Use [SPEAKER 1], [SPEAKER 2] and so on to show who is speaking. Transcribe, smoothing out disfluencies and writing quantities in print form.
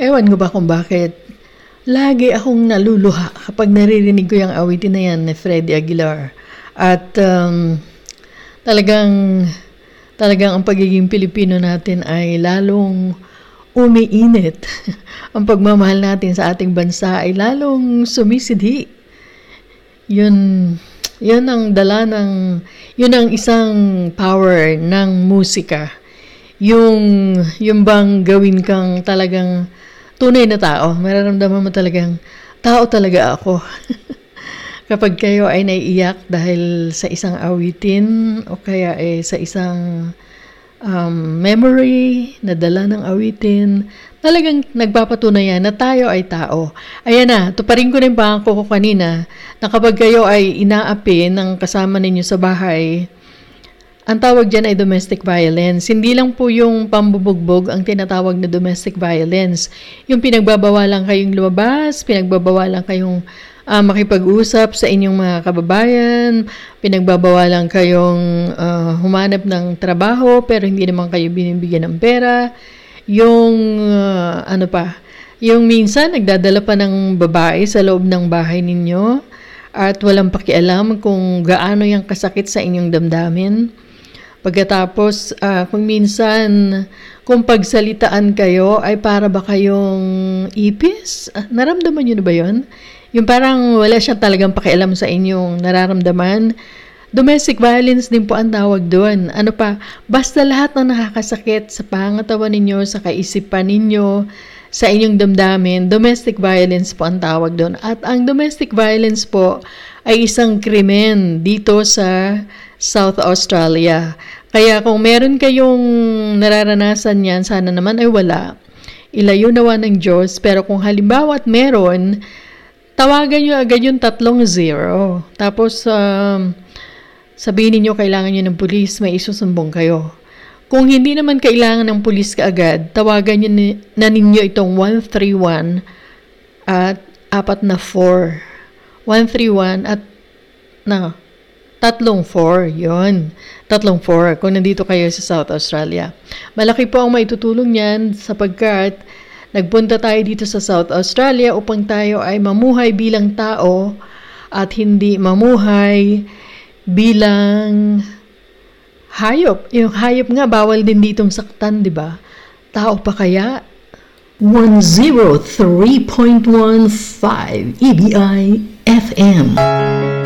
[SPEAKER 1] Ewan ko ba kung bakit. Lagi akong naluluha kapag naririnig ko yung awitin na yan ni Freddie Aguilar. At talagang ang pagiging Pilipino natin ay lalong umiinit. Ang pagmamahal natin sa ating bansa ay lalong sumisidhi. Yun ang dala yun ang isang power ng musika. Yung bang gawin kang talagang tunay na tao. Mararamdaman mo talagang tao talaga ako. Kapag kayo ay naiiyak dahil sa isang awitin o kaya sa isang memory na dala ng awitin, talagang nagpapatunayan na tayo ay tao. Ayan na, tuparin ko na yung pangako ko kanina na kapag kayo ay inaapi ng kasama ninyo sa bahay, ang tawag dyan ay domestic violence. Hindi lang po yung pambubugbog ang tinatawag na domestic violence. Yung pinagbabawalan kayong lumabas, pinagbabawalan kayong makipag-usap sa inyong mga kababayan, pinagbabawalan kayong humanap ng trabaho pero hindi naman kayo binibigyan ng pera. Yung yung minsan nagdadala pa ng babae sa loob ng bahay ninyo at walang pakialam kung gaano yung kasakit sa inyong damdamin. Pagkatapos, kung minsan, kung pagsalitaan kayo, ay para ba kayong ipis? Naramdaman nyo na ba yun? Yung parang wala siya talagang pakialam sa inyong nararamdaman. Domestic violence din po ang tawag doon. Basta lahat ng nakakasakit sa pangatawan ninyo, sa kaisipan ninyo, sa inyong damdamin, domestic violence po ang tawag doon. At ang domestic violence po ay isang krimen dito sa South Australia. Kaya kung meron kayong nararanasan yan, sana naman ay wala. Ilayo nawa ng Diyos. Pero kung halimbawa at meron, tawagan nyo agad yung 30. Tapos sabihin niyo kailangan nyo ng pulis, may isusumbong kayo. Kung hindi naman kailangan ng pulis kaagad, tawagan nyo na ninyo itong 131 at 44. 131 at 34, yun. 34, kung nandito kayo sa South Australia. Malaki po ang maitutulong niyan sapagkat nagpunta tayo dito sa South Australia upang tayo ay mamuhay bilang tao at hindi mamuhay bilang hayop. Yung hayop nga, bawal din ditong saktan, di ba? Tao pa kaya? 103.15 EBI FM